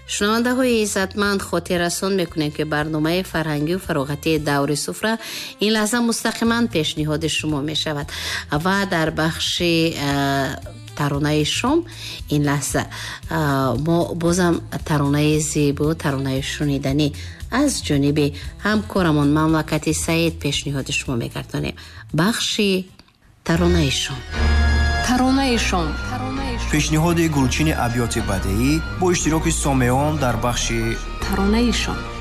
шунавандаҳои иззатманд, хотиррасон мекунем ки барномаи фарҳангию фароғатии даври суфра ин лаҳза мустақиман пешниҳоди шумо мешавад ва дар бахши таронаи шом ин лаҳза мо бозам таронаи зебо, таронаи шуниданӣ аз ҷониби ҳамкорамон Мамлакати Саид пешниҳоди шумо мегардонем. бахши таронаи шом. таронаи шом. пешниҳоди Гулчини абёти бадеӣ бо иштироки сомеон дар бахши таронаи шом.